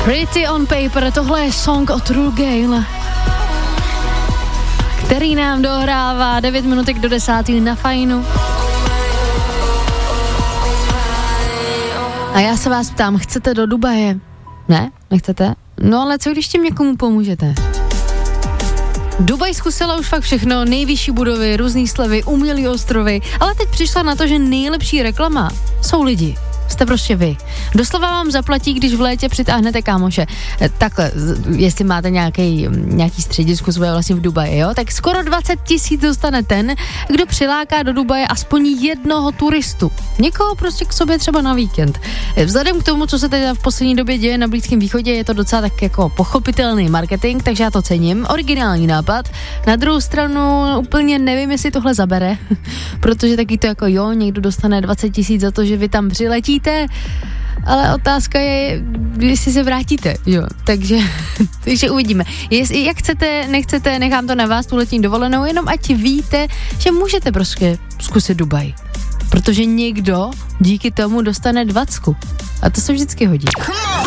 Pretty on Paper, tohle je song od True Gale, který nám dohrává 9 minutek do 10 na Fajnu. A já se vás ptám, chcete do Dubaje? Ne? Nechcete? No ale co když tím někomu pomůžete? Dubaj zkusila už fakt všechno, nejvyšší budovy, různý slevy, umělý ostrovy, ale teď přišla na to, že nejlepší reklama jsou lidi. Jste prostě vy. Doslova vám zaplatí, když v létě přitáhnete kámoše. Takhle, jestli máte nějaký středisko svoje vlastně v Dubaji, jo, tak skoro 20 000 dostane ten, kdo přiláká do Dubaje aspoň jednoho turistu. Někoho prostě k sobě třeba na víkend. Vzhledem k tomu, co se teda v poslední době děje na Blízkém východě, je to docela tak jako pochopitelný marketing, takže já to cením. Originální nápad. Na druhou stranu úplně nevím, jestli tohle zabere, protože taky to jako jo, někdo dostane 20 000 za to, že vy tam přiletíte, ale otázka je, jestli se vrátíte, jo, takže uvidíme. Jak chcete, nechcete, nechám to na vás, tu letní dovolenou, jenom ať víte, že můžete prostě zkusit Dubaj, protože někdo díky tomu dostane 20. A to se vždycky hodí.